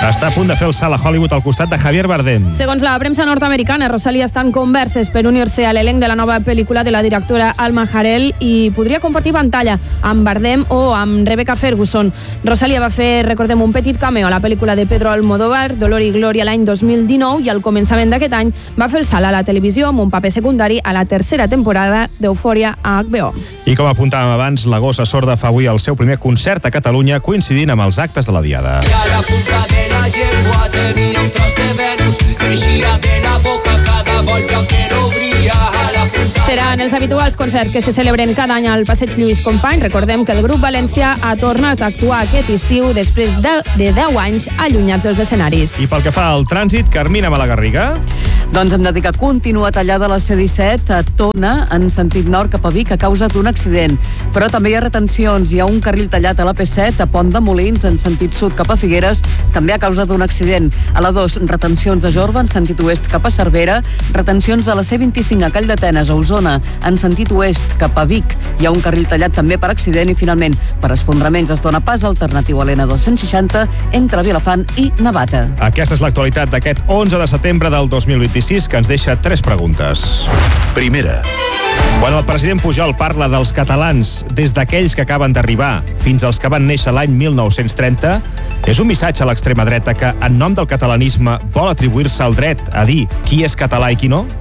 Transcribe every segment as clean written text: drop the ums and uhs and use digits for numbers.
Està a punt de fer el salt a Hollywood al costat de Javier Bardem. Segons la premsa nord-americana, Rosalía està en converses per unir-se a l'elenc de la nova pel·lícula de la directora Alma Har'el i podria compartir pantalla amb Bardem o amb Rebecca Ferguson. Rosalía va fer, recordem, un petit cameo a la pel·lícula de Pedro Almodóvar, Dolor i Glòria, l'any 2019, i al començament d'aquest any va fer el salt a la televisió amb un paper secundari a la tercera temporada d'Eufòria a HBO. I com apuntàvem abans, la Gossa Sorda fa avui el seu primer concert a Catalunya, coincidint amb els actes de la Diada. La llengua tenia un tros de Venus, creixia de la boca cada volta que l'obria a la punta. Seran els habituals concerts que se celebren cada any al Passeig Lluís Companys. Recordem que el grup valencià ha tornat a actuar aquest estiu després de 10 anys allunyats dels escenaris. I pel que fa al trànsit, Carmina Malagarriga. Doncs hem de dir que continua tallada la C-17 a Tona, en sentit nord cap a Vic, a causa d'un accident. Però també hi ha retencions. Hi ha un carril tallat a la P7 a Pont de Molins, en sentit sud cap a Figueres, també a causa d'un accident. A la 2, retencions a Jorba, en sentit oest cap a Cervera, retencions a la C25 a Call d'Atenes, a Osona, en sentit oest cap a Vic. Hi ha un carril tallat també per accident i, finalment, per esfondraments es dona pas alternatiu a l'N260 entre Vilafant i Navata. Aquesta és l'actualitat d'aquest 11 de setembre del 2026, que ens deixa 3 preguntes. Primera. Quan el president Pujol parla dels catalans des d'aquells que acaben d'arribar fins als que van néixer l'any 1930, és un missatge a l'extrema dreta que, en nom del catalanisme, vol atribuir-se el dret a dir qui és català i qui no?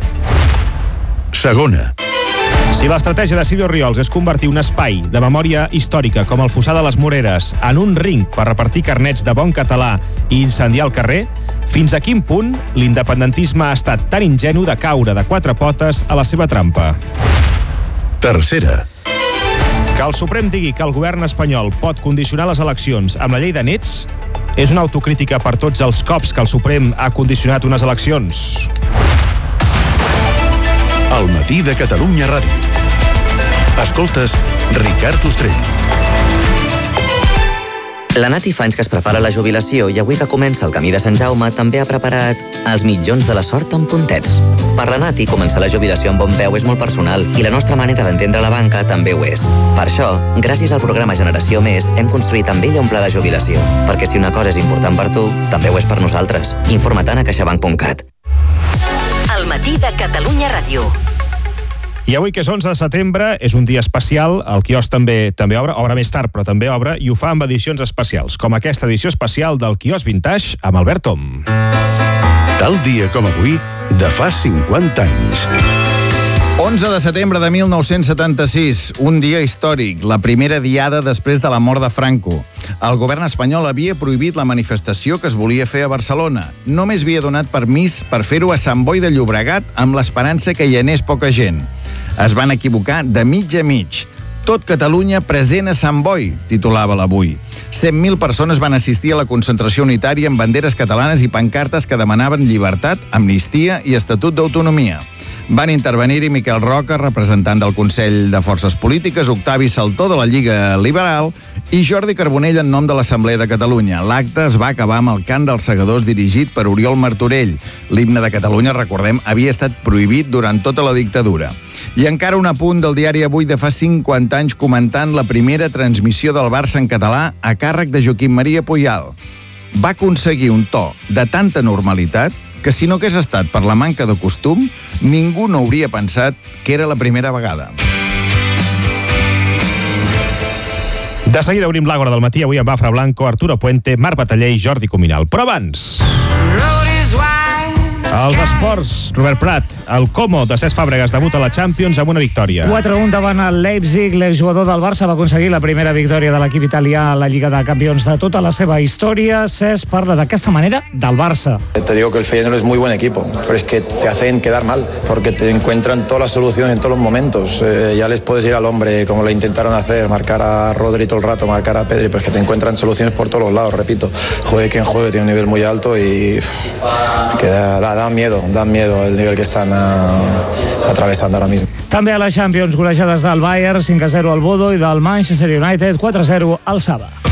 Segona. Si l'estratègia de Silvio Riols és convertir un espai de memòria històrica com el Fossar de les Moreres en un ring per repartir carnets de bon català i incendiar el carrer, fins a quin punt l'independentisme ha estat tan ingenu de caure de 4 potes a la seva trampa? Tercera. Que el Suprem digui que el govern espanyol pot condicionar les eleccions amb la llei de nets és una autocrítica per tots els cops que el Suprem ha condicionat unes eleccions. El matí de Catalunya Ràdio. Escoltes Ricard Ostrell. La Nati fa anys que es prepara la jubilació i avui que comença el camí de Sant Jaume també ha preparat els mitjons de la sort amb puntets. Per la Nati, començar la jubilació amb bon peu és molt personal i la nostra manera d'entendre la banca també ho és. Per això, gràcies al programa Generació Més, hem construït amb ella un pla de jubilació. Perquè si una cosa és important per tu, també ho és per nosaltres. Informa-te'n a caixabank.cat. El matí de Catalunya Ràdio. I avui, que és 11 de setembre, és un dia especial. El quiosc també obre més tard, però també obre, i ho fa amb edicions especials, com aquesta edició especial del quiosc Vintage amb Albert Tom. Tal dia com avui, de fa 50 anys. 11 de setembre de 1976, un dia històric, la primera diada després de la mort de Franco. El govern espanyol havia prohibit la manifestació que es volia fer a Barcelona. Només havia donat permís per fer-ho a Sant Boi de Llobregat amb l'esperança que hi anés poca gent. Es van equivocar de mig a mig. Tot Catalunya present a Sant Boi, titulava l'Avui. 100.000 persones van assistir a la concentració unitària amb banderes catalanes i pancartes que demanaven llibertat, amnistia i estatut d'autonomia. Van intervenir-hi Miquel Roca, representant del Consell de Forces Polítiques, Octavi Saltó de la Lliga Liberal i Jordi Carbonell en nom de l'Assemblea de Catalunya. L'acte es va acabar amb el cant dels segadors dirigit per Oriol Martorell. L'himne de Catalunya, recordem, havia estat prohibit durant tota la dictadura. I encara un apunt del diari Avui de fa 50 anys comentant la primera transmissió del Barça en català a càrrec de Joaquim Maria Puyal. Va aconseguir un to de tanta normalitat que si no hagués estat per la manca de costum, ningú no hauria pensat que era la primera vegada. De seguida obrim l'Àgora del matí, avui amb Bafra Blanco, Arturo Puente, Marc Bataller i Jordi Cuminal. Però abans... Els esports, Robert Prat, el Como de Cesc Fàbregas debuta a la Champions amb una victòria. 4-1 davant el Leipzig. L'exjugador del Barça va aconseguir la primera victòria de l'equip italià a la Lliga de Campions de tota la seva història. Cesc parla d'aquesta manera del Barça. Te digo que el Feyenoord es muy buen equipo, pero es que te hacen quedar mal, porque te encuentran todas las soluciones en todos los momentos. Ya les puedes ir al hombre, como lo intentaron hacer, marcar a Rodri todo el rato, marcar a Pedri, pues que te encuentran soluciones por todos los lados, repito. Juegue quien juegue, tiene un nivel muy alto y que da miedo el nivel que están atravesando ahora mismo. També a la Champions, golejades del Bayern, 5-0 al Bodo, i del Manchester United, 4-0 al Saba.